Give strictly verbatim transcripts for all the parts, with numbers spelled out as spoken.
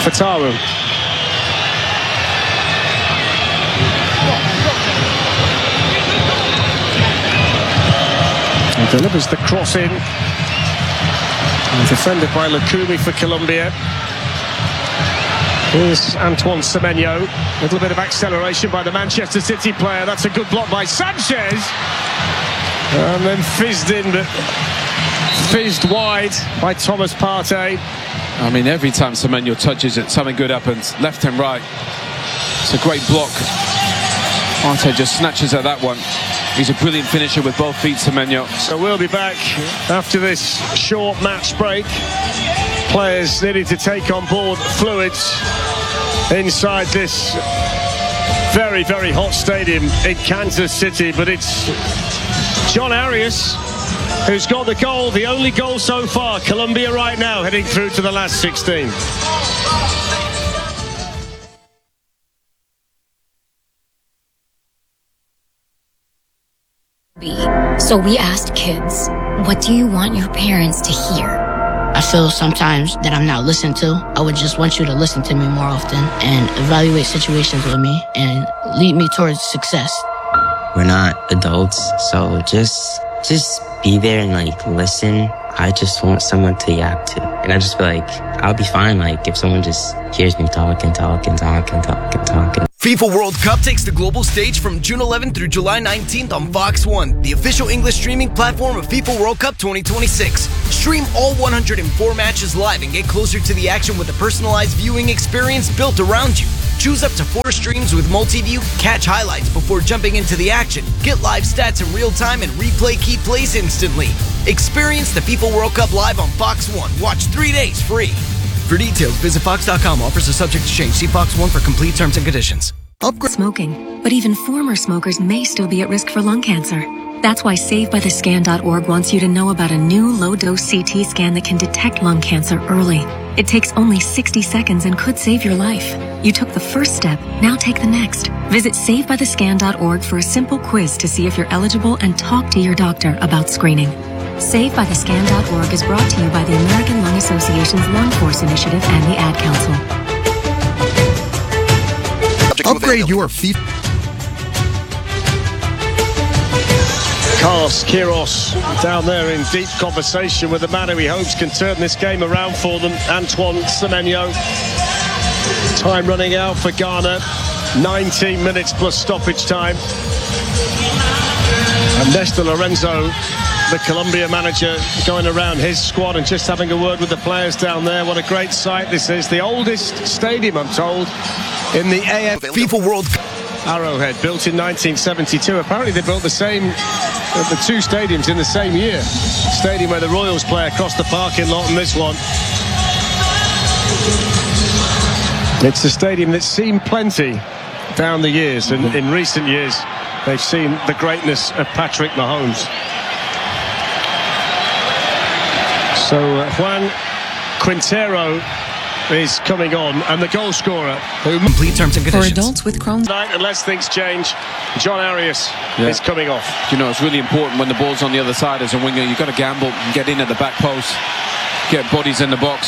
Fatawu. He delivers the cross in. And defended by Lukumi for Colombia. Here's Antoine Semenyo. A little bit of acceleration by the Manchester City player. That's a good block by Sanchez. And then fizzed in, but fizzed wide by Thomas Partey. I mean, every time Semenyo touches it, something good happens. Left and right. It's a great block. Partey just snatches at that one. He's a brilliant finisher with both feet, Semenyo. So we'll be back after this short match break. Players needing to take on board fluids inside this very, very hot stadium in Kansas City. But it's John Arias who's got the goal, the only goal so far. Colombia right now heading through to the last sixteen. So we asked kids, what do you want your parents to hear? I feel sometimes that I'm not listened to. I would just want you to listen to me more often and evaluate situations with me and lead me towards success. We're not adults, so just just be there and like listen. I just want someone to yap to. And I just feel like I'll be fine like if someone just hears me talk and talk and talk and talk and talk and FIFA World Cup takes the global stage from June eleventh through July nineteenth on Fox one, the official English streaming platform of FIFA World Cup twenty twenty-six. Stream all one hundred four matches live and get closer to the action with a personalized viewing experience built around you. Choose up to four streams with multi-view, catch highlights before jumping into the action, get live stats in real time, and replay key plays instantly. Experience the FIFA World Cup live on Fox one. Watch three days free. For details, visit fox dot com. Offers are subject to change. See Fox one for complete terms and conditions. Upgrade smoking, but even former smokers may still be at risk for lung cancer. That's why save by the scan dot org wants you to know about a new low-dose C T scan that can detect lung cancer early. It takes only sixty seconds and could save your life. You took the first step, now take the next. Visit save by the scan dot org for a simple quiz to see if you're eligible and talk to your doctor about screening. save by the scan dot org is brought to you by the American Lung Association's Lung Force Initiative and the Ad Council. Upgrade your FIFA. Carlos Queiroz down there in deep conversation with the man who he hopes can turn this game around for them, Antoine Semenyo. Time running out for Ghana, nineteen minutes plus stoppage time. And Nestor Lorenzo, the Colombia manager, going around his squad and just having a word with the players down there. What a great sight this is. The oldest stadium, I'm told, in the A F FIFA World Cup. Arrowhead, built in nineteen seventy-two. Apparently they built the same, uh, the two stadiums in the same year. Stadium where the Royals play across the parking lot, and this one. It's a stadium that's seen plenty down the years, and in recent years they've seen the greatness of Patrick Mahomes. So uh, Juan Quintero is coming on, and the goal scorer who complete terms and conditions For adults with Crohn's tonight, unless things change, John Arias yeah. is coming off. You know, it's really important when the ball's on the other side as a winger. You've got to gamble and get in at the back post, get bodies in the box.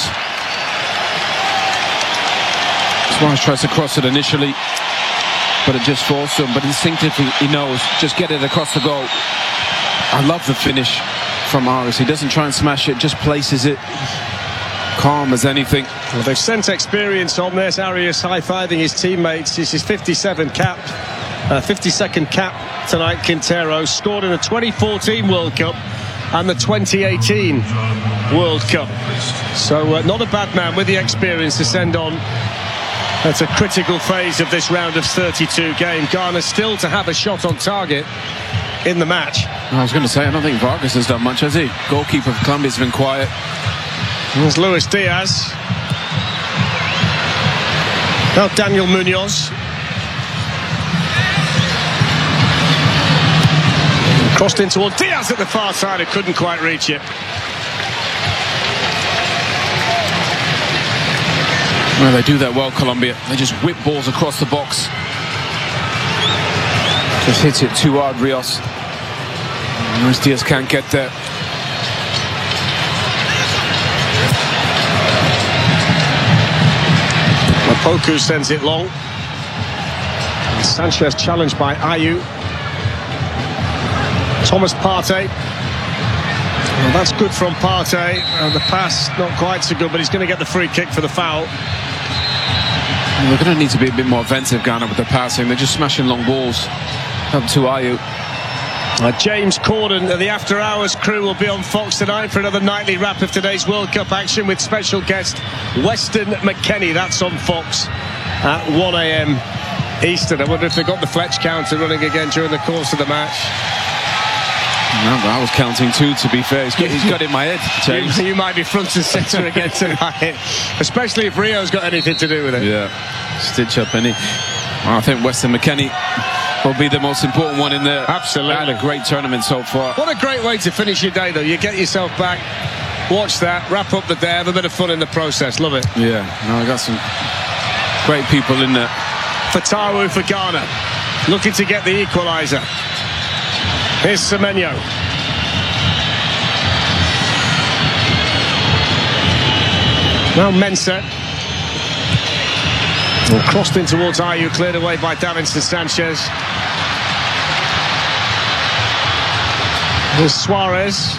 Suarez tries to cross it initially, but it just falls to him. But instinctively he knows, just get it across the goal. I love the finish from Arias. He doesn't try and smash it, just places it calm as anything. Well, they've sent experience on this. Arias high-fiving his teammates. This is fifty-seven cap, uh, fifty-second cap tonight. Quintero scored in the twenty fourteen World Cup and the twenty eighteen World Cup. So uh, not a bad man with the experience to send on. That's a critical phase of this round of thirty-two game. Ghana still to have a shot on target in the match. I was going to say, I don't think Vargas has done much, has he? Goalkeeper of Colombia's been quiet. There's Luis Diaz. Now Daniel Munoz. Crossed in toward Diaz at the far side, who couldn't quite reach it. Well, they do that well, Colombia. They just whip balls across the box. Just hits it too hard, Rios. Luis Diaz can't get there. Poku sends it long. And Sanchez challenged by Ayew. Thomas Partey. Well, that's good from Partey. Uh, the pass not quite so good, but he's going to get the free kick for the foul. We're going to need to be a bit more offensive, Ghana, with the passing. They're just smashing long balls up to Ayew. Uh, James Corden and the After Hours crew will be on Fox tonight for another nightly wrap of today's World Cup action with special guest Weston McKennie. That's on Fox at one A M Eastern. I wonder if they got the Fletch counter running again during the course of the match. No, but I was counting two, to be fair. He's got, he's got it in my head, James. You, you might be front and centre again tonight, especially if Rio's got anything to do with it. Yeah, stitch up any. Well, I think Weston McKennie will be the most important one in there. Absolutely. Had a great tournament so far. What a great way to finish your day, though. You get yourself back, watch that, wrap up the day, have a bit of fun in the process. Love it. Yeah, no, I got some great people in there. Fatawu for Ghana, looking to get the equaliser. Here's Semenyo. Now Mensah. Well, crossed in towards Ayew, cleared away by Davinson Sanchez. Here's Suarez.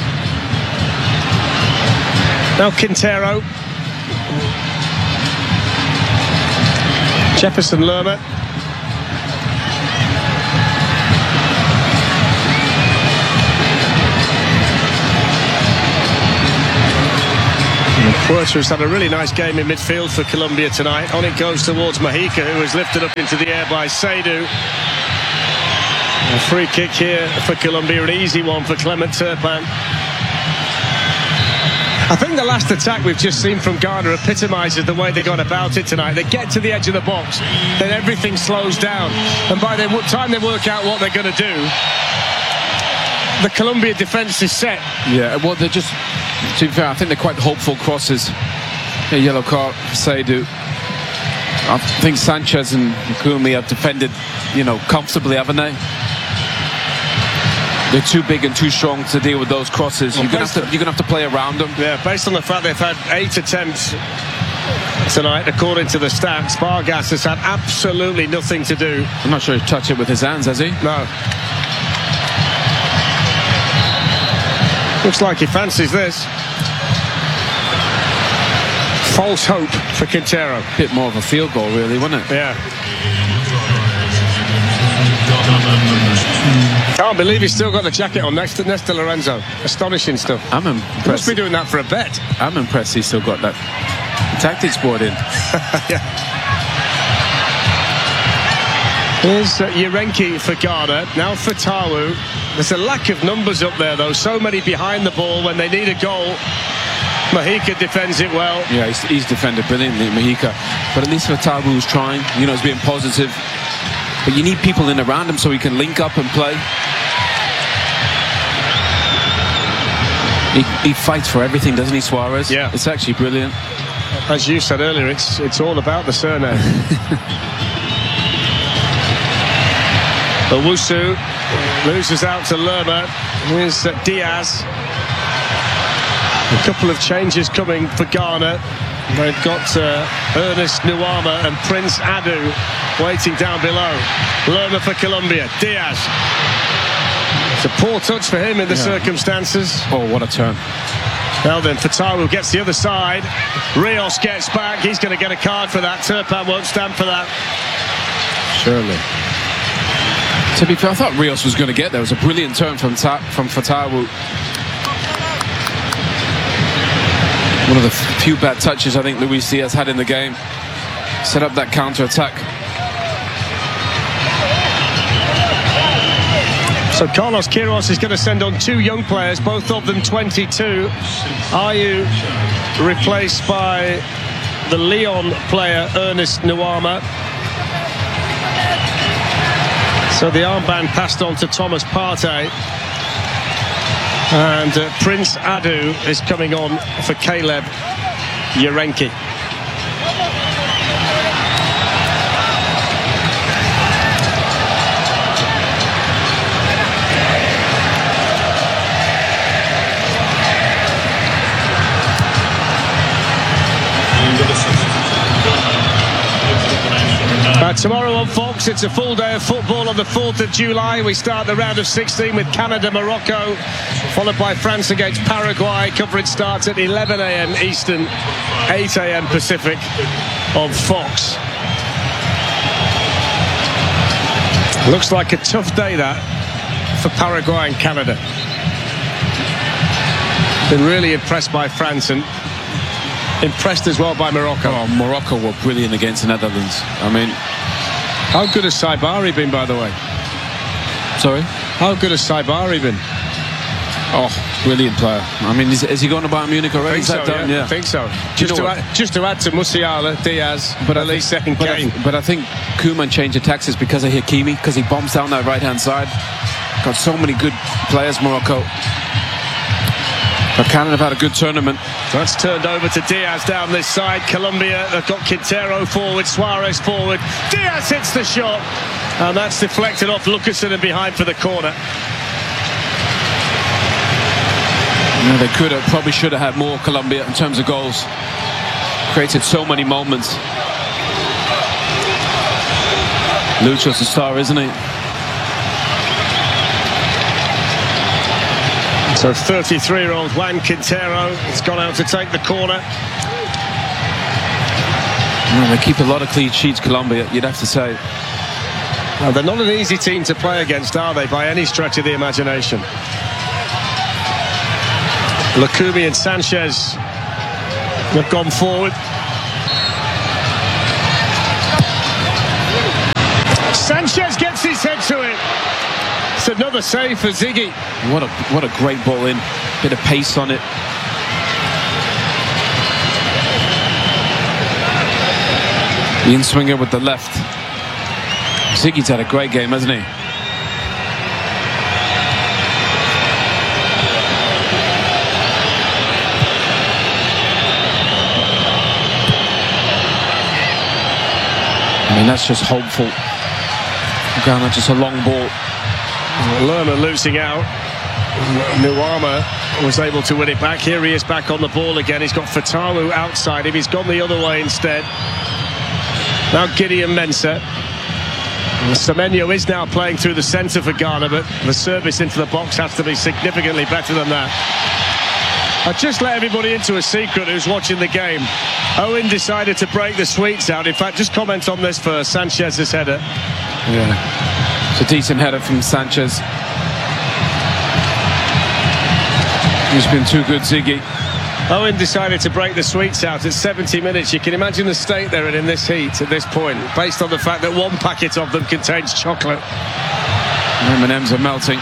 Now Quintero. Jefferson Lerma. Puerta has had a really nice game in midfield for Colombia tonight. On it goes towards Mahika, who was lifted up into the air by Seydu. A free kick here for Colombia, an easy one for Clement Turpin. I think the last attack we've just seen from Ghana epitomises the way they got about it tonight. They get to the edge of the box, then everything slows down. And by the time they work out what they're going to do, the Colombia defence is set. Yeah, well, they're just, to be fair, I think they're quite hopeful crosses. A yellow card for Seydu. I think Sanchez and Kumi have defended, you know, comfortably, haven't they? They're too big and too strong to deal with those crosses. Well, you're going to have to, you're going to have to play around them. Yeah, based on the fact they've had eight attempts tonight, according to the stats, Vargas has had absolutely nothing to do. I'm not sure he's touched it with his hands, has he? No. Looks like he fancies this. False hope for Quintero. Bit more of a field goal, really, wasn't it? Yeah. Can't believe he's still got the jacket on next to, next to Lorenzo. Astonishing stuff. I'm impressed. He must be doing that for a bet. I'm impressed he's still got that tactics board in. Yeah. Here's uh, Yerenki for Ghana. Now for Fatawu. There's a lack of numbers up there, though. So many behind the ball when they need a goal. Mahika defends it well. Yeah, he's, he's defended brilliantly, Mahika. But at least Fatawu was trying. You know, he's being positive. But you need people in around him so he can link up and play. He, he fights for everything, doesn't he, Suarez? Yeah. It's actually brilliant. As you said earlier, it's it's all about the surname. Owusu loses out to Lerma. Here's uh, Diaz. A couple of changes coming for Ghana. They've got uh, Ernest Nuama and Prince Adu waiting down below. Lerma for Colombia. Diaz. It's a poor touch for him in the yeah. circumstances. Oh, what a turn. Now then, Fatawu gets the other side. Rios gets back. He's going to get a card for that. Turpin won't stand for that. Surely. To be fair, I thought Rios was going to get there. It was a brilliant turn from, Ta from Fatawu. One of the few bad touches I think Luis Diaz had in the game. Set up that counter-attack. So Carlos Queiroz is going to send on two young players, both of them twenty-two. Ayew replaced by the Lyon player Ernest Nuama. So the armband passed on to Thomas Partey. And uh, Prince Adu is coming on for Caleb Yerenki. tomorrow on Fox, it's a full day of football on the fourth of July. We start the round of sixteen with Canada, Morocco, followed by France against Paraguay. Coverage starts at eleven a m Eastern, eight a m Pacific on Fox. Looks like a tough day, that, for Paraguay and Canada. Been really impressed by France and impressed as well by Morocco. Oh, Morocco were brilliant against the Netherlands. I mean, how good has Saibari been, by the way? Sorry? How good has Saibari been? Oh, brilliant player. I mean, is, is he going to Bayern Munich already? I think Is that so, done? yeah. Yeah. I think so. Just to, add, just to add to Musiala, Diaz, but at least second but game. I, but I think Koeman changed the tactics because of Hakimi, because he bombs down that right-hand side. Got so many good players, Morocco. But Canada have had a good tournament. That's turned over to Diaz down this side. Colombia have got Quintero forward, Suarez forward. Diaz hits the shot, and that's deflected off Lucasen and behind for the corner. Yeah, they could have, probably should have had more, Colombia, in terms of goals. Created so many moments. Lucho's the star, isn't he? So thirty-three-year-old Juan Quintero has gone out to take the corner. Well, they keep a lot of clean sheets, Colombia, you'd have to say. Well, they're not an easy team to play against, are they, by any stretch of the imagination? Lukumi and Sanchez have gone forward. Sanchez gets his head to it. It's another save for Ziggy. What a what a great ball in. Bit of pace on it. The in-swinger with the left. Ziggy's had a great game, hasn't he? I mean, that's just hopeful. Ghana, just a long ball. Lerma losing out. Nuama was able to win it back. Here he is back on the ball again. He's got Fatawu outside him. He's gone the other way instead. Now Gideon Mensah. Semenyo is now playing through the centre for Ghana, but the service into the box has to be significantly better than that. I just let everybody into a secret who's watching the game. Owen decided to break the sweets out. In fact, just comment on this first. Sanchez's header. Yeah, it's a decent header from Sanchez. He's been too good, Ziggy. Owen decided to break the sweets out at seventy minutes. You can imagine the state they're in in this heat at this point, based on the fact that one packet of them contains chocolate. M and M's are melting.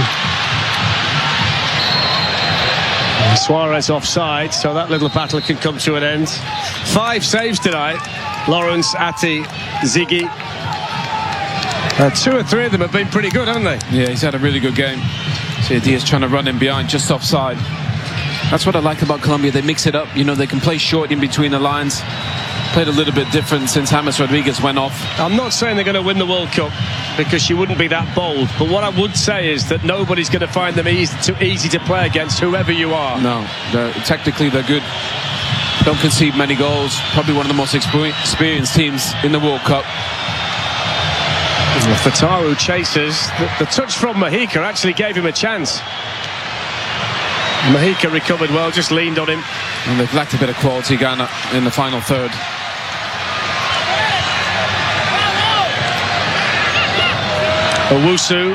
Suarez offside, so that little battle can come to an end. Five saves tonight. Lawrence, Ati, Ziggy. Uh, two or three of them have been pretty good, haven't they? Yeah, he's had a really good game. See, Diaz trying to run in behind, just offside. That's what I like about Colombia. They mix it up. You know, they can play short in between the lines. Played a little bit different since James Rodriguez went off. I'm not saying they're going to win the World Cup, because you wouldn't be that bold. But what I would say is that nobody's going to find them easy to, easy to play against, whoever you are. No, they're, technically they're good. Don't concede many goals. Probably one of the most experienced teams in the World Cup. Fatawu chases. The, the touch from Mahika actually gave him a chance. Mahika recovered well, just leaned on him. And they've lacked a bit of quality, Ghana, in the final third. Owusu.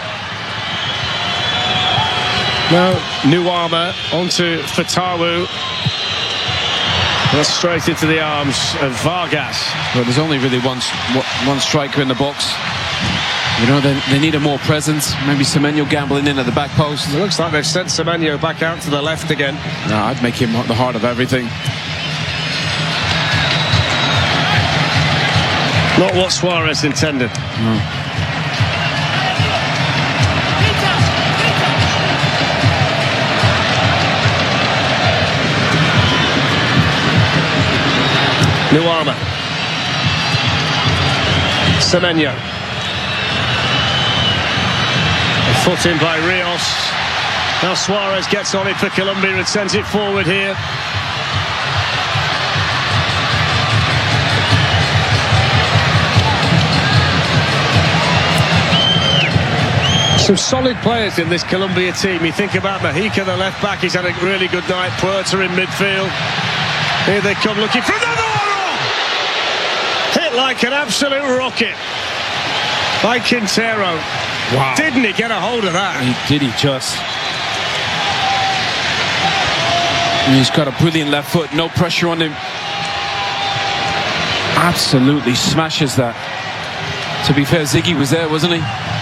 Now Nuama onto Fatawu. That's straight into the arms of Vargas. Well, there's only really one one striker in the box. You know, they, they need a more presence. Maybe Semenyo gambling in at the back post. It looks like they've sent Semenyo back out to the left again. No, I'd make him the heart of everything. Not what Suarez intended. No. Nuama. Semenyo. Foot in by Rios. Now Suarez gets on it for Colombia and sends it forward here. Some solid players in this Colombia team. You think about Mojica, the left back, he's had a really good night. Puerta in midfield. Here they come looking for another one. Hit like an absolute rocket by Quintero. Wow. Didn't he get a hold of that? He did, he just. And he's got a brilliant left foot, no pressure on him. Absolutely smashes that. To be fair, Ziggy was there, wasn't he?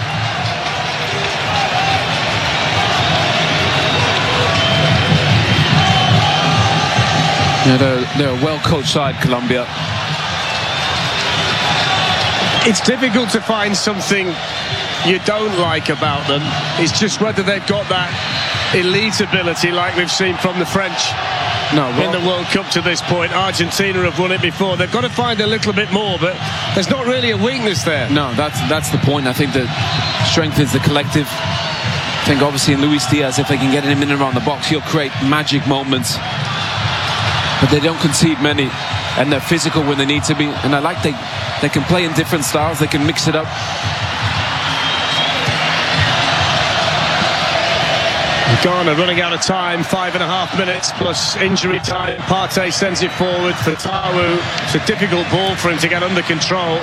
Yeah, they're, they're a well-coached side, Colombia. It's difficult to find something you don't like about them. It's just whether they've got that elite ability like we've seen from the French no, well, in the World Cup to this point. Argentina have won it before. They've got to find a little bit more, but there's not really a weakness there. No, that's that's the point. I think the strength is the collective. I think obviously in Luis Diaz, if they can get him in and around the box, he'll create magic moments. But they don't concede many, and they're physical when they need to be. And I like they they can play in different styles. They can mix it up. Ghana running out of time, five and a half minutes plus injury time. Partey sends it forward for Tawu. It's a difficult ball for him to get under control.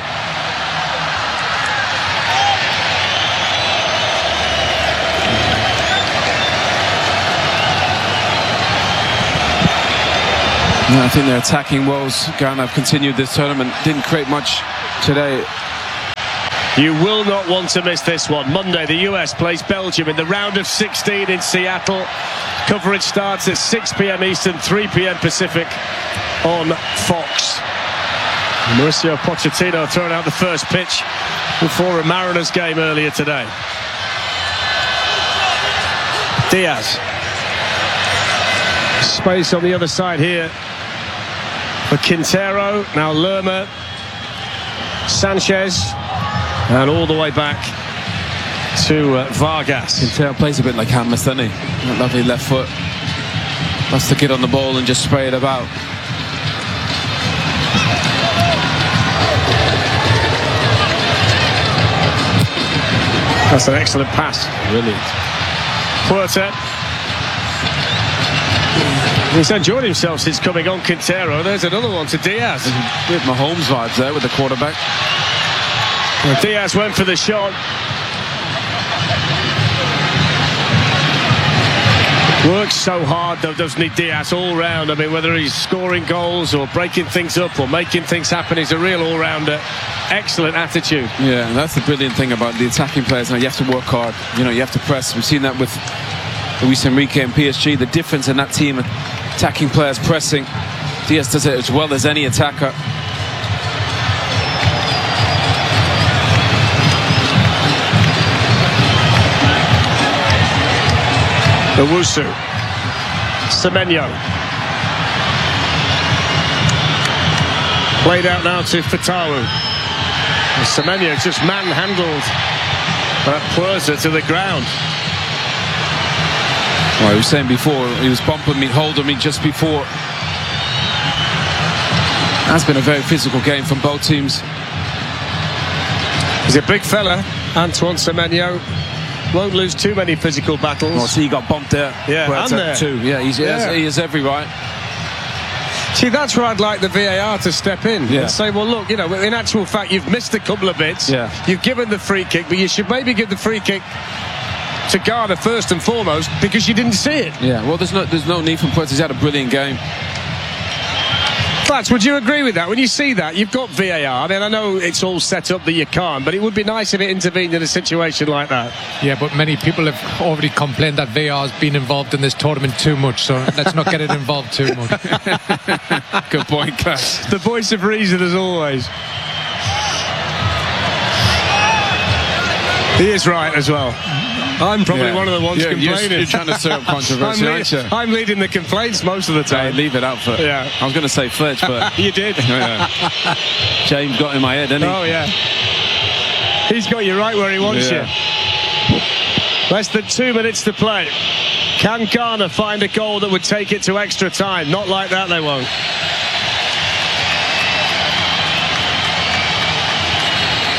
Yeah, I think their attacking woes, Ghana, have continued this tournament. Didn't create much today. You will not want to miss this one. Monday, the U S plays Belgium in the round of sixteen in Seattle. Coverage starts at six p m Eastern, three p m Pacific on Fox. Mauricio Pochettino throwing out the first pitch before a Mariners game earlier today. Diaz. Space on the other side here for Quintero. Now Lerma. Sanchez. And all the way back to uh, Vargas. Quintero plays a bit like James, doesn't he? That lovely left foot. Loves to get on the ball and just spray it about. That's an excellent pass. Brilliant. Puerta. He's enjoyed himself since coming on. Quintero. There's another one to Diaz. With Mahomes vibes there with the quarterback. Well, Diaz went for the shot. Works so hard, though, doesn't he, Diaz, all round. I mean, whether he's scoring goals or breaking things up or making things happen, he's a real all-rounder. Excellent attitude. Yeah, and that's the brilliant thing about the attacking players. Now, you have to work hard. You know, you have to press. We've seen that with Luis Enrique and P S G. The difference in that team, attacking players pressing. Diaz does it as well as any attacker. Owusu. Semenyo. Played out now to Fatawu. Semenyo just manhandled uh, Puerta to the ground. Well, he was saying before, he was bumping me, holding me just before. That's been a very physical game from both teams. He's a big fella, Antoine Semenyo. Won't lose too many physical battles. Oh, see, he got bumped there. Yeah, Puerta and there. too. Yeah, he's, yeah. He, has, he has every right. See, that's where I'd like the V A R to step in yeah. and say, well, look, you know, in actual fact, you've missed a couple of bits. Yeah. You've given the free kick, but you should maybe give the free kick to Ghana first and foremost because you didn't see it. Yeah, well, there's no, there's no need for Puerta. He's had a brilliant game. Flats, would you agree with that? When you see that, you've got V A R. I mean, I know it's all set up that you can't, but it would be nice if it intervened in a situation like that. Yeah, but many people have already complained that V A R has been involved in this tournament too much, so let's not get it involved too much. Good point, Class. The voice of reason, as always. He is right as well. I'm probably yeah. one of the ones yeah, complaining. You're, you're trying to stir up controversy, I'm, aren't you? I'm leading the complaints most of the time. Yeah, leave it out for. Yeah. I was going to say Fletch, but you did. Yeah. James got in my head, didn't he? Oh yeah. He's got you right where he wants yeah. you. Less than two minutes to play. Can Ghana find a goal that would take it to extra time? Not like that, they won't.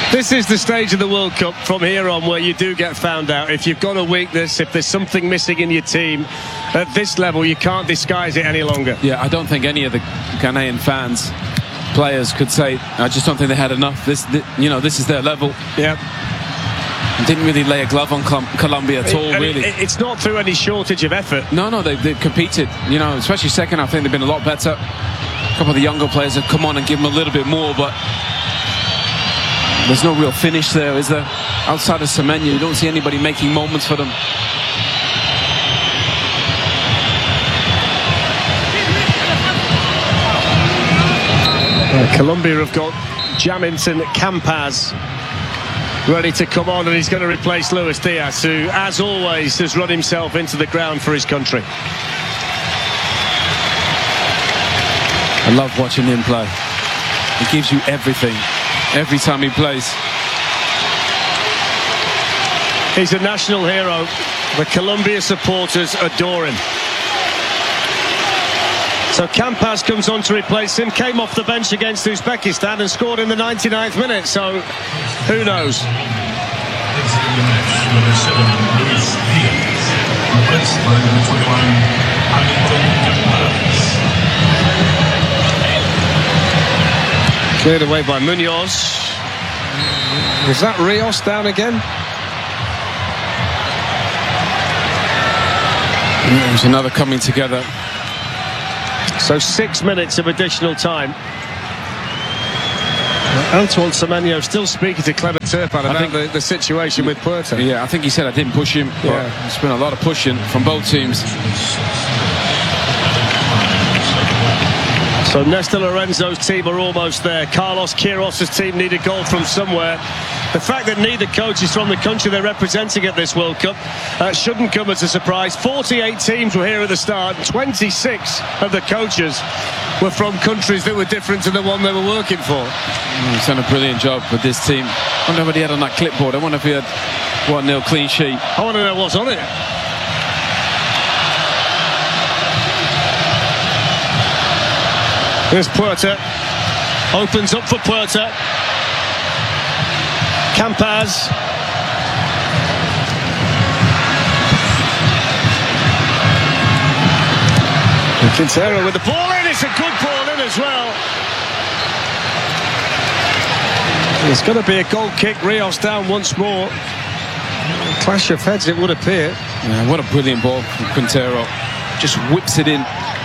This is the stage of the World Cup from here on where you do get found out. If you've got a weakness, if there's something missing in your team, at this level you can't disguise it any longer. Yeah, I don't think any of the Ghanaian fans, players could say, I just don't think they had enough. This, this you know, this is their level. Yeah. Didn't really lay a glove on Col Colombia at all, it, really. It, it's not through any shortage of effort. No, no, they, they've competed. You know, especially second, I think they've been a lot better. A couple of the younger players have come on and give them a little bit more, but there's no real finish there, is there? Outside of Semenya, you don't see anybody making moments for them. Uh, Colombia have got Jaminton Campaz ready to come on, and he's going to replace Luis Diaz, who, as always, has run himself into the ground for his country. I love watching him play. He gives you everything every time he plays. He's a national hero. The Colombia supporters adore him. So Campaz comes on to replace him. Came off the bench against Uzbekistan and scored in the ninety-ninth minute. So who knows? Cleared away by Munoz. Is that Rios down again? There's another coming together. So six minutes of additional time. Antoine Semenyo still speaking to Clement Turpin about think, the, the situation with Puerta. Yeah, I think he said I didn't push him. Yeah. There's been a lot of pushing from both teams. So Nestor Lorenzo's team are almost there. Carlos Queiroz' team need a goal from somewhere. The fact that neither coach is from the country they're representing at this World Cup uh, shouldn't come as a surprise. forty-eight teams were here at the start. twenty-six of the coaches were from countries that were different to the one they were working for. Mm, he's done a brilliant job with this team. I wonder what he had on that clipboard. I wonder if he had one nil clean sheet. I want to know what's on it. Here's Puerta. Opens up for Puerta. Campaz. And Quintero with the ball in. It's a good ball in as well. There's going to be a goal kick. Rios down once more. Clash of heads, it would appear. Yeah, what a brilliant ball from Quintero. Just whips it in.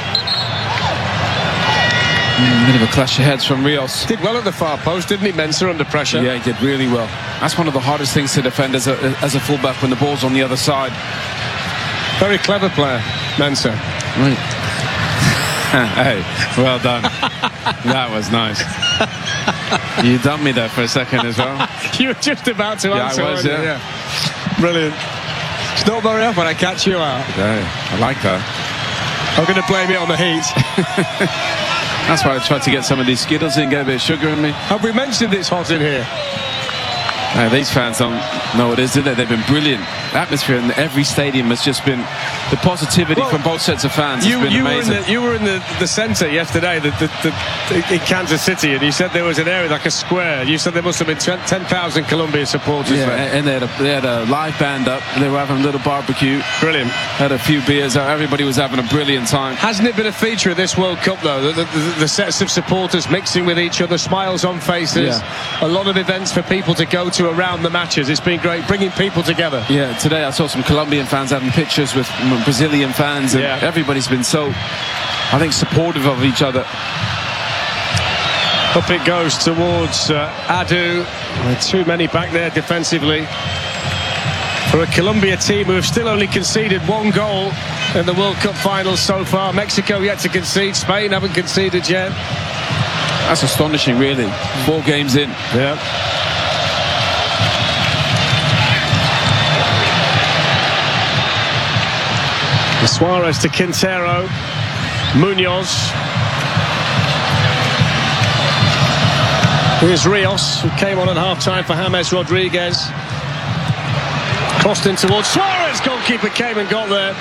Mm, bit of a clash of heads from Rios. Did well at the far post, didn't he, Mensah, under pressure? Yeah, he did really well. That's one of the hardest things to defend as a, as a fullback when the ball's on the other side. Very clever player, Mensah. Right. Hey, well done. That was nice. You dumped me there for a second as well. You were just about to yeah, answer. I was, yeah. yeah. Brilliant. It's not very often I catch you out. Yeah, I like that. I'm going to blame it on the heat. That's why I tried to get some of these Skittles in, get a bit of sugar in me. Have we mentioned it's hot in here? Uh, these fans don't know what it is, do they? They've been brilliant. The atmosphere in every stadium has just been the positivity well, from both sets of fans. You, has been you amazing. Were in the, you were in the, the centre yesterday the, the, the, in Kansas City, and you said there was an area like a square. You said there must have been ten thousand Colombia supporters yeah, there. And they had, a, they had a live band up. They were having a little barbecue. Brilliant. Had a few beers. Everybody was having a brilliant time. Hasn't it been a feature of this World Cup, though? The, the, the sets of supporters mixing with each other, smiles on faces. Yeah. A lot of events for people to go to around the matches. It's been great bringing people together. Yeah, today I saw some Colombian fans having pictures with Brazilian fans, and yeah. everybody's been so, I think, supportive of each other. Up it goes towards uh, Adu. Too many back there defensively for a Colombia team who have still only conceded one goal in the World Cup finals so far. Mexico yet to concede. Spain haven't conceded yet. That's astonishing, really. Four games in. Yeah. Suarez to Quintero. Munoz. Here's Rios, who came on at half-time for James Rodriguez. Crossed in towards Suarez. Goalkeeper came and got there.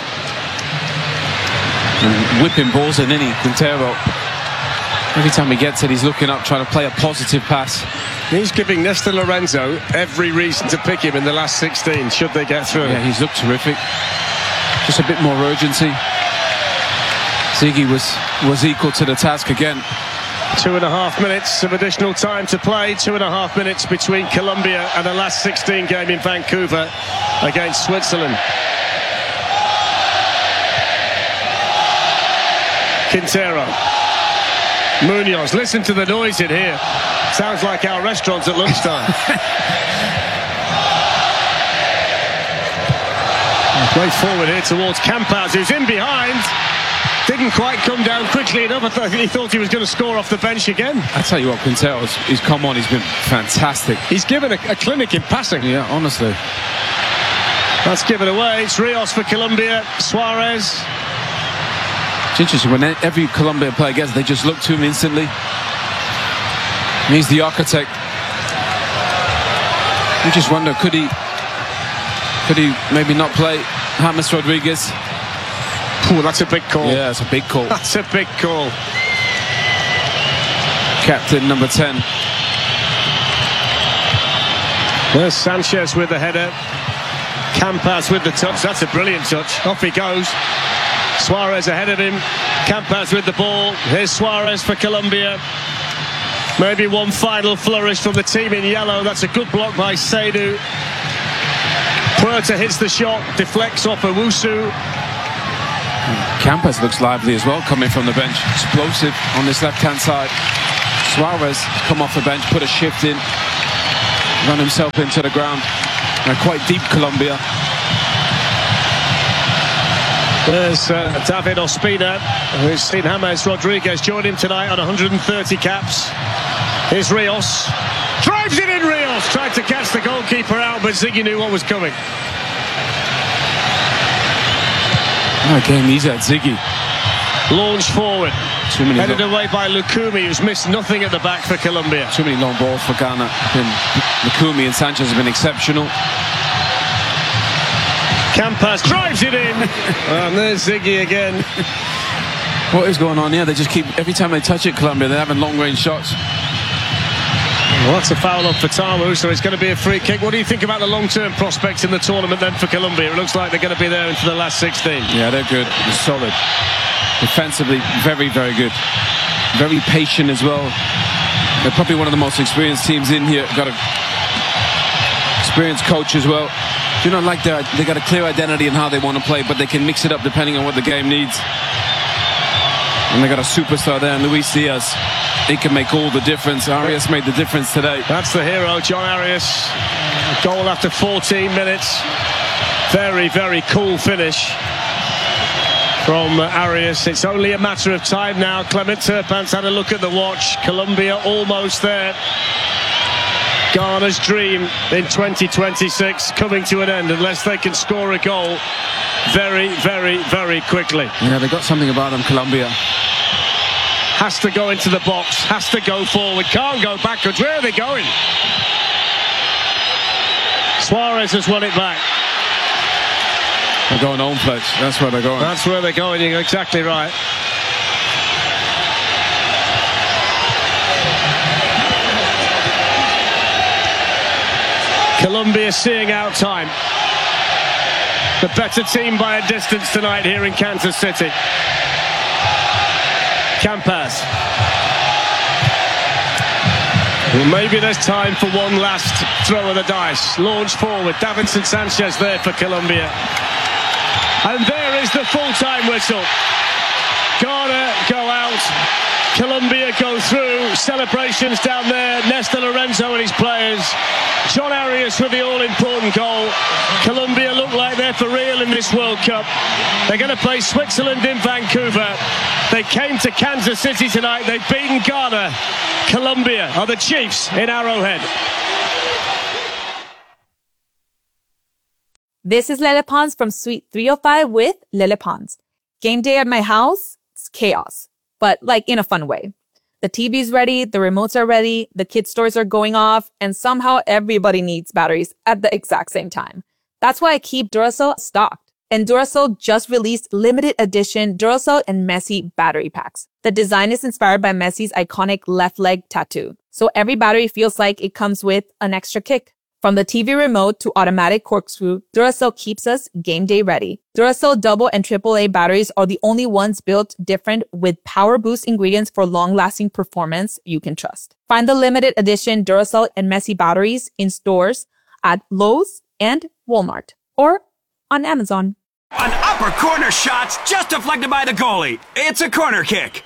And whipping balls in, isn't he, Quintero? Every time he gets it, he's looking up, trying to play a positive pass. He's giving Néstor Lorenzo every reason to pick him in the last sixteen, should they get through. Yeah, he's looked terrific. Just a bit more urgency. Ziggy was, was equal to the task again. Two and a half minutes of additional time to play. Two and a half minutes between Colombia and the last sixteen game in Vancouver against Switzerland. Quintero. Munoz. Listen to the noise in here. Sounds like our restaurants at lunchtime. Way forward here towards Campaz, who's in behind. Didn't quite come down quickly enough. I thought he thought he was going to score off the bench again. I tell you what, Quintero's he's come on. He's been fantastic. He's given a, a clinic in passing. Yeah, honestly. That's given away. It's Rios for Colombia. Suarez. It's interesting when every Colombia player gets, they just look to him instantly. He's the architect. You just wonder, could he, could he maybe not play James Rodriguez? Ooh, that's a big call. Yeah, that's a big call. That's a big call. Captain number ten. There's Sanchez with the header. Campaz with the touch. That's a brilliant touch. Off he goes. Suarez ahead of him. Campaz with the ball. Here's Suarez for Colombia. Maybe one final flourish from the team in yellow. That's a good block by Seydu. Puerta hits the shot. Deflects off Owusu. Campaz looks lively as well, coming from the bench. Explosive on this left-hand side. Suarez come off the bench, put a shift in, run himself into the ground. And quite deep, Colombia. There's uh, David Ospina, who's seen James Rodriguez join him tonight on one hundred thirty caps. Here's Rios. Drives it in, Rios! Tried to catch the goalkeeper out, but Ziggy knew what was coming. Oh, game easy at Ziggy. Launch forward. Too many Headed away by Lukumi, who's missed nothing at the back for Colombia. Too many long balls for Ghana. Lukumi and Sanchez have been exceptional. Campaz drives it in. And there's Ziggy again. What is going on here? They just keep, every time they touch it, Colombia, they're having long-range shots. Well, that's a foul on Fatawu, so it's going to be a free kick. What do you think about the long-term prospects in the tournament then for Colombia? It looks like they're going to be there into the last sixteen. Yeah, they're good. They're solid. Defensively, very, very good. Very patient as well. They're probably one of the most experienced teams in here. Got an experienced coach as well. Do not like that. They got a clear identity in how they want to play, but they can mix it up depending on what the game needs. And they got a superstar there, Luis Diaz. He can make all the difference. Arias made the difference today. That's the hero, John Arias. Goal after fourteen minutes. Very, very cool finish from Arias. It's only a matter of time now. Clement Turpin's had a look at the watch. Colombia almost there. Ghana's dream in twenty twenty-six coming to an end unless they can score a goal very, very, very quickly. Yeah, they got something about them, Colombia. Has to go into the box, has to go forward, can't go backwards. Where are they going? Suarez has won it back. They're going home pledge. That's where they're going. That's where they're going. You're exactly right. Colombia seeing out time. The better team by a distance tonight here in Kansas City. Campaz. Well, maybe there's time for one last throw of the dice. Launch forward. Davinson Sanchez there for Colombia. And there is the full-time whistle. Ghana go out. Colombia go through. Celebrations down there. Néstor Lorenzo and his players. John Arias with the all-important goal. Colombia look like they're for real in this World Cup. They're going to play Switzerland in Vancouver. They came to Kansas City tonight. They've beaten Ghana. Colombia are the Chiefs in Arrowhead. This is Lele Pons from Suite three oh five with Lele Pons. Game day at my house, it's chaos, but like in a fun way. The T V's ready, the remotes are ready, the kids' stores are going off, and somehow everybody needs batteries at the exact same time. That's why I keep Duracell stocked. And Duracell just released limited edition Duracell and Messi battery packs. The design is inspired by Messi's iconic left leg tattoo. So every battery feels like it comes with an extra kick. From the T V remote to automatic corkscrew, Duracell keeps us game day ready. Duracell double and triple A batteries are the only ones built different with power boost ingredients for long-lasting performance you can trust. Find the limited edition Duracell and Messi batteries in stores at Lowe's and Walmart or on Amazon. An upper corner shot just deflected by the goalie. It's a corner kick.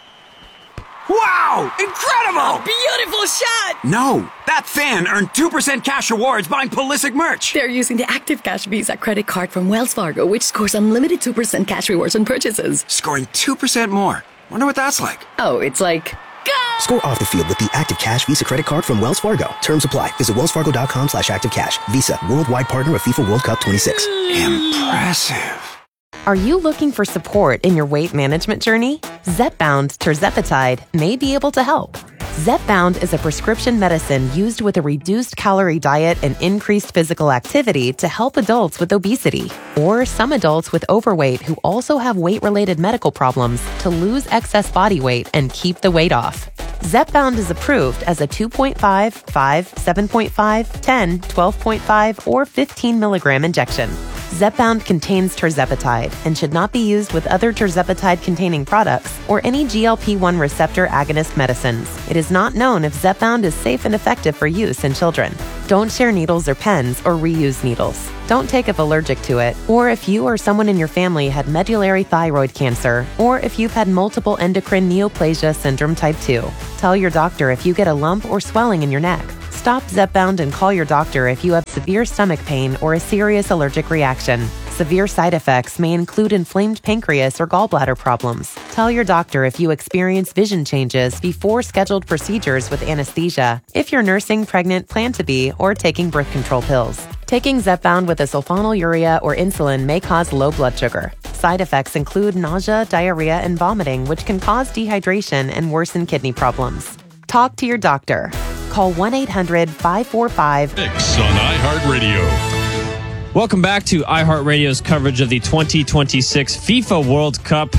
Wow! Incredible! A beautiful shot! No, that fan earned two percent cash rewards buying Pulisic merch. They're using the Active Cash Visa credit card from Wells Fargo, which scores unlimited two percent cash rewards on purchases. Scoring two percent more. Wonder what that's like. Oh, it's like... Go! Score off the field with the Active Cash Visa credit card from Wells Fargo. Terms apply. Visit wellsfargo.com slash activecash. Visa, worldwide partner of FIFA World Cup twenty-six. Impressive. Are you looking for support in your weight management journey? Zepbound tirzepatide may be able to help. Zepbound is a prescription medicine used with a reduced calorie diet and increased physical activity to help adults with obesity or some adults with overweight who also have weight-related medical problems to lose excess body weight and keep the weight off. Zepbound is approved as a two point five, five, seven point five, ten, twelve point five, or fifteen milligram injection. Zepbound contains tirzepatide and should not be used with other tirzepatide-containing products or any G L P one receptor agonist medicines. It is not known if Zepbound is safe and effective for use in children. Don't share needles or pens or reuse needles. Don't take if allergic to it, or if you or someone in your family had medullary thyroid cancer, or if you've had multiple endocrine neoplasia syndrome type two. Tell your doctor if you get a lump or swelling in your neck. Stop Zepbound and call your doctor if you have severe stomach pain or a serious allergic reaction. Severe side effects may include inflamed pancreas or gallbladder problems. Tell your doctor if you experience vision changes before scheduled procedures with anesthesia, if you're nursing, pregnant, plan to be, or taking birth control pills. Taking Zepbound with a sulfonylurea or insulin may cause low blood sugar. Side effects include nausea, diarrhea, and vomiting, which can cause dehydration and worsen kidney problems. Talk to your doctor. Call one eight hundred, five four five, six on iHeartRadio. Welcome back to iHeartRadio's coverage of the twenty twenty-six FIFA World Cup.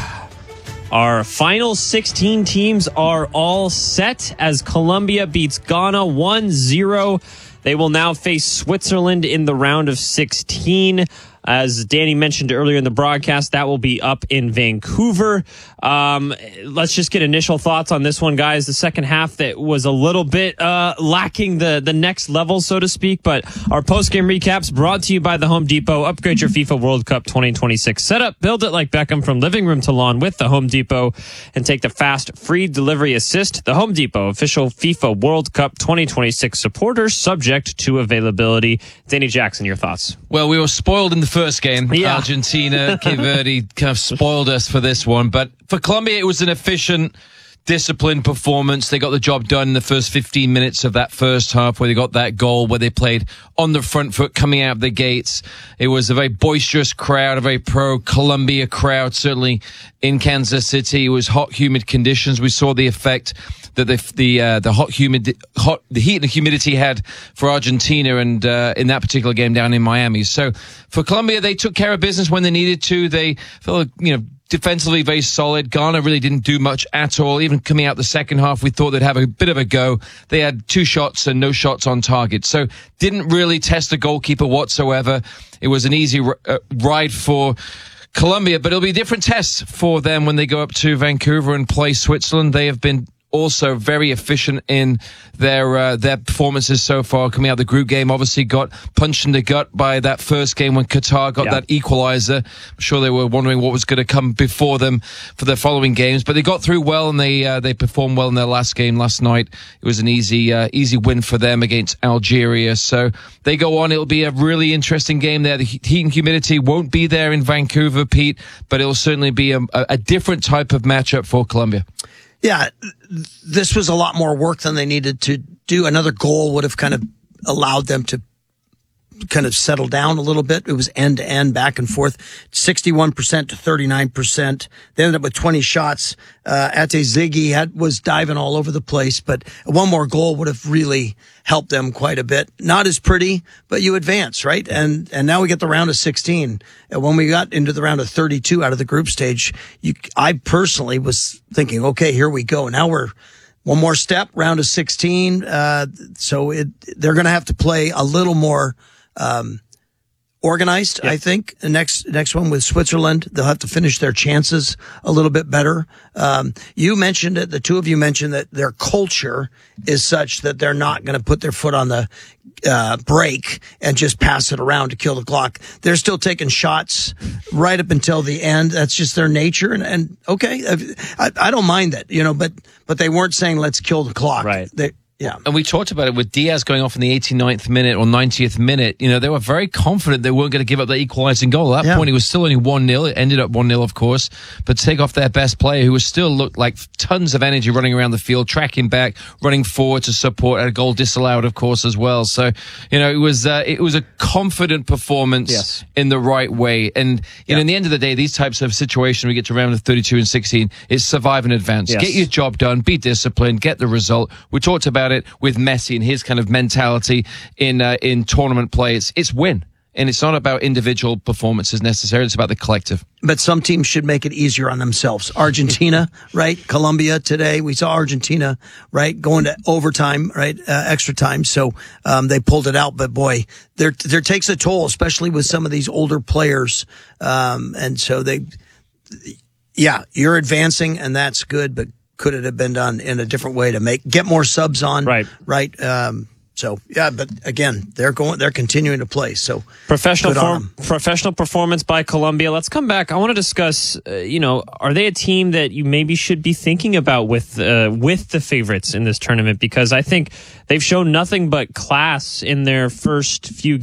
Our final sixteen teams are all set as Colombia beats Ghana one zero. They will now face Switzerland in the round of sixteen. As Danny mentioned earlier in the broadcast, that will be up in Vancouver. Um, let's just get initial thoughts on this one, guys. The second half that was a little bit uh, lacking the, the next level, so to speak. But our post-game recaps brought to you by the Home Depot. Upgrade your FIFA World Cup twenty twenty-six setup. Build it like Beckham from living room to lawn with the Home Depot. And take the fast, free delivery assist. The Home Depot, official FIFA World Cup twenty twenty-six supporter, subject to availability. Danny Jackson, your thoughts? Well, we were spoiled in the first game. Yeah. Argentina, Cape Verde kind of spoiled us for this one. But for Colombia, it was an efficient, disciplined performance. They got the job done in the first fifteen minutes of that first half, where they got that goal, where they played on the front foot coming out of the gates. It was a very boisterous crowd, a very pro-Colombia crowd, certainly in Kansas City. It was hot, humid conditions. We saw the effect that the the uh, the hot humid hot the heat and the humidity had for Argentina, and uh, in that particular game down in Miami. So for Colombia, they took care of business when they needed to. They felt, you know, defensively very solid. Ghana really didn't do much at all. Even coming out the second half, we thought they'd have a bit of a go. They had two shots and no shots on target, so didn't really test the goalkeeper whatsoever. It was an easy uh, ride for Colombia, but it'll be a different test for them when they go up to Vancouver and play Switzerland. They have been also very efficient in their uh, their performances so far. Coming out of the group game, obviously got punched in the gut by that first game when Qatar got yeah. that equalizer. I'm sure they were wondering what was going to come before them for their following games, but they got through well, and they uh, they performed well in their last game last night. It was an easy uh, easy win for them against Algeria. So they go on. It'll be a really interesting game there. The heat and humidity won't be there in Vancouver, Pete, but it'll certainly be a, a different type of matchup for Colombia. Yeah, this was a lot more work than they needed to do. Another goal would have kind of allowed them to kind of settled down a little bit. It was end to end, back and forth, sixty-one percent to thirty-nine percent. They ended up with twenty shots. Uh, Ate Ziggy had, was diving all over the place, but one more goal would have really helped them quite a bit. Not as pretty, but you advance, right? And, and now we get the round of sixteen. And when we got into the round of thirty-two out of the group stage, you, I personally was thinking, okay, here we go. Now we're one more step, round of sixteen. Uh, so it, they're going to have to play a little more, um, organized, yep. I think. The next, next one with Switzerland, they'll have to finish their chances a little bit better. Um, you mentioned it, the two of you mentioned that their culture is such that they're not going to put their foot on the, uh, brake and just pass it around to kill the clock. They're still taking shots right up until the end. That's just their nature. And, and okay, I, I don't mind that, you know, but, but they weren't saying let's kill the clock. Right. They, Yeah. And we talked about it with Diaz going off in the eighty-ninth minute or ninetieth minute. You know, they were very confident they weren't going to give up the equalizing goal. At that yeah. point, it was still only one nil. It ended up one nil, of course. But to take off their best player, who was still looked like tons of energy running around the field, tracking back, running forward to support, a goal disallowed, of course, as well. So, you know, it was uh, it was a confident performance yes. in the right way. And, you yeah. know, in the end of the day, these types of situations, we get to round of thirty-two and sixteen, it's survive and advance. Yes. Get your job done, be disciplined, get the result. We talked about it with Messi and his kind of mentality in uh, in tournament play. It's, it's win. And it's not about individual performances necessarily. It's about the collective. But some teams should make it easier on themselves. Argentina, right? Colombia today. We saw Argentina, right? Going to overtime, right? Uh, extra time. So, um, they pulled it out. But boy, there, there takes a toll, especially with some of these older players. Um, and so they, yeah, you're advancing and that's good, but could it have been done in a different way to make, get more subs on? Right. Right. Um, So yeah, but again, they're going, they're continuing to play. So professional form, professional performance by Colombia. Let's come back. I want to discuss. Uh, you know, are they a team that you maybe should be thinking about with uh, with the favorites in this tournament? Because I think they've shown nothing but class in their first few games.